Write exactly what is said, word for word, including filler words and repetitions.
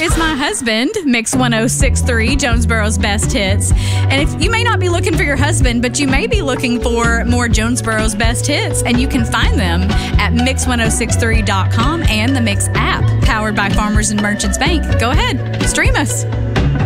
is my husband, Mix one oh six point three, Jonesboro's best hits. And if you may not be looking for your husband, but you may be looking for more Jonesboro's best hits, and you can find them at mix one oh six three dot com and the Mix app, powered by Farmers and Merchants Bank. Go ahead, stream us.